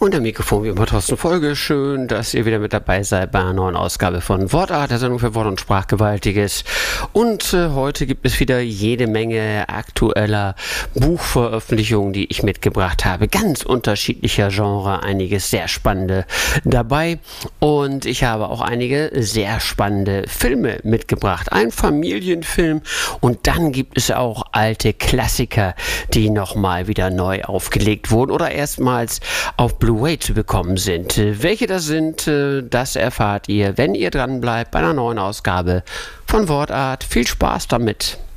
Und am Mikrofon wie immer Thorsten Folge. Schön, dass ihr wieder mit dabei seid bei einer neuen Ausgabe von Wortart, der Sendung für Wort- und Sprachgewaltiges. Und heute gibt es wieder jede Menge aktueller Buchveröffentlichungen, die ich mitgebracht habe. Ganz unterschiedlicher Genre, einiges sehr Spannende dabei. Und ich habe auch einige sehr spannende Filme mitgebracht. Ein Familienfilm und dann gibt es auch alte Klassiker, die nochmal wieder neu aufgelegt wurden oder erstmals auf Blu-ray zu bekommen sind. Welche das sind, das erfahrt ihr, wenn ihr dran bleibt bei einer neuen Ausgabe von Wortart. Viel Spaß damit!